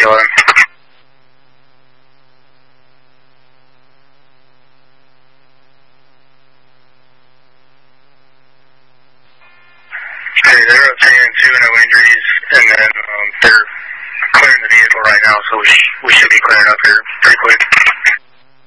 11. Hey, they're obtaining 2 no injuries, and then they're clearing the vehicle right now, so we should be clearing up here pretty quick.